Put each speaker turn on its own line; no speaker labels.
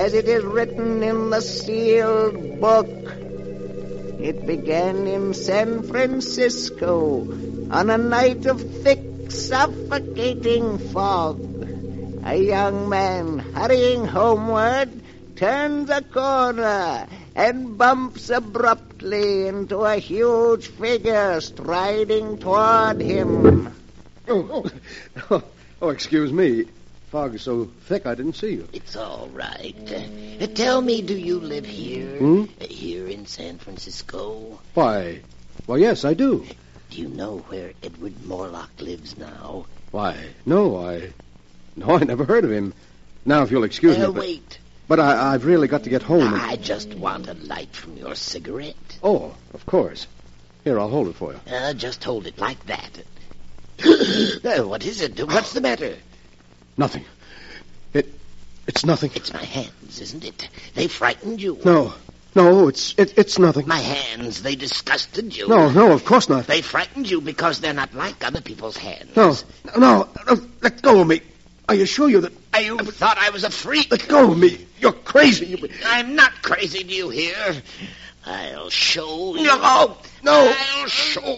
as it is written in the sealed book. It began in San Francisco on a night of thick, suffocating fog. A young man hurrying homeward turns a corner and bumps abruptly into a huge figure striding toward him.
Oh, excuse me. Fog is so thick I didn't see you.
It's all right. Tell me, do you live here? Here in San Francisco?
Why, yes, I do.
Do you know where Edward Morlock lives now?
Why, no, I never heard of him. Now, if you'll excuse me...
Wait.
But I've really got to get home.
I just want a light from your cigarette.
Oh, of course. Here, I'll hold it for you.
Just hold it like that. What is it? What's the matter?
Nothing. It's nothing.
It's my hands, isn't it? They frightened you.
No, it's nothing.
My hands, they disgusted you.
No, of course not.
They frightened you because they're not like other people's hands.
No, let go of me. I assure you that...
You thought I was a freak.
Let go of me. You're crazy.
I'm not crazy, do you hear? I'll show you.
No.
I'll show